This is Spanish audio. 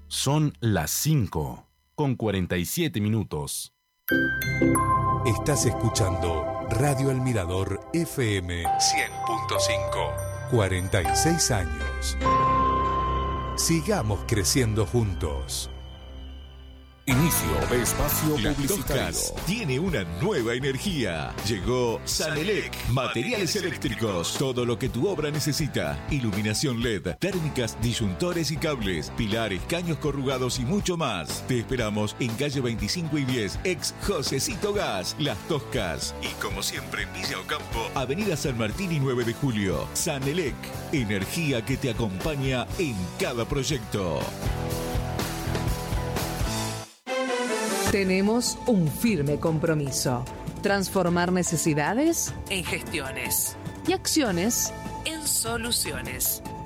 Son las 5:47. Estás escuchando Radio El Mirador FM 100.5. 46 años. Sigamos creciendo juntos. Inicio de espacio publicitario. Toscas tiene una nueva energía. Llegó Sanelec, materiales eléctricos, todo lo que tu obra necesita. Iluminación LED, térmicas, disyuntores y cables, pilares, caños corrugados y mucho más. Te esperamos en calle 25 y 10, ex Josecito Gas, Las Toscas. Y como siempre en Villa Ocampo, avenida San Martín y 9 de julio. Sanelec, energía que te acompaña en cada proyecto. Tenemos un firme compromiso: transformar necesidades en gestiones y acciones en soluciones.